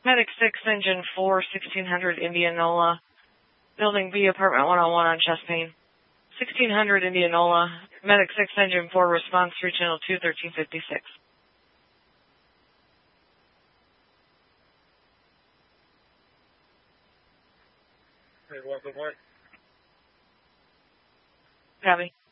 Medic 6, Engine 4, 1600 Indianola. Building B, Apartment 101 on chest pain. 1600 Indianola. Medic 6, Engine 4, response through Channel 2, 1356. Hey, 1 good morning. Copy.